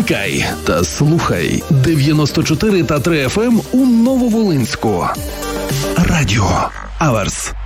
Вмикай та слухай 94 та 3 FM у Нововолинську. Радіо Аверс.